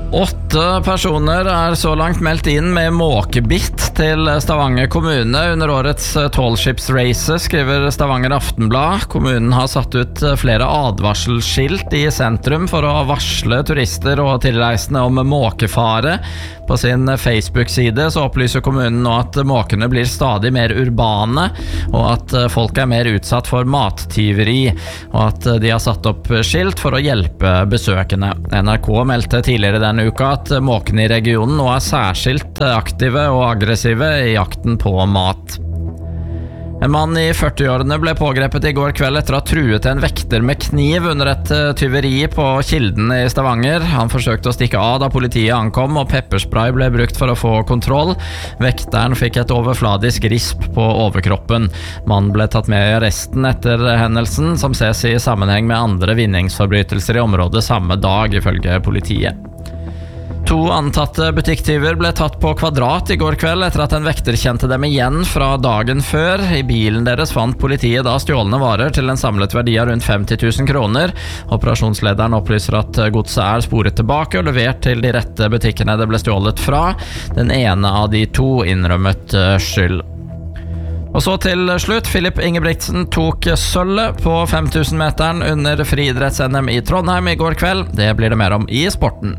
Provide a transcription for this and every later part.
8 personer så langt meldt inn med måkebitt til Stavanger kommune under årets tallskipsrace, skriver Stavanger Aftenblad. Kommunen har satt ut flere advarselskilt i sentrum for å varsle turister og tilreisende om måkefare. På sin Facebook-side så opplyser kommunen nå at måkene blir stadig mer urbane, og at folk mer utsatt for mattyveri, og at de har satt opp skilt for å hjelpe besøkende. NRK meldte tidligere denne uka at måkene i regionen nå særskilt aktive og aggressive i jakten på mat. En mann i 40-årene ble pågrepet i går kveld etter å ha truet en vekter med kniv under et tyveri på Kilden i Stavanger. Han forsøkte å stikke av da politiet ankom, og pepperspray ble brukt for å få kontroll. Vekteren fikk et overfladisk risp på overkroppen. Mannen ble tatt med i arresten etter hendelsen, som ses i sammenheng med andre vinningsforbrytelser i området samme dag, ifølge politiet. 2 antatte butikktyver ble tatt på Kvadrat i går kveld etter at en vekter kjente dem igjen fra dagen før. I bilen deres fant politiet da stjålne varer til en samlet verdi av rundt 50 000 kroner. Operasjonslederen opplyser at godset sporet tilbake og levert til de rette butikkene det ble stjålet fra. Den ene av de 2 innrømmet skyld. Og så til slutt, Filip Ingebrigtsen tok sølvet på 5000-meteren under friidretts-NM i Trondheim i går kveld. Det blir det mer om i sporten.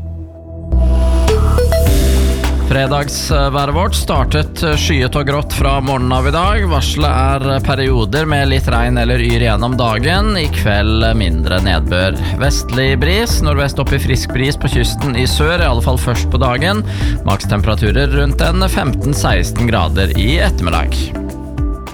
Fredagsværet vårt startet skyet og grått fra morgenen av i dag. Varselet perioder med litt regn eller yr gjennom dagen. I kveld mindre nedbør. Vestlig bris, nordvest opp i frisk bris på kysten i sør, i alle fall først på dagen. Makstemperaturer rundt en 15-16 grader i ettermiddag.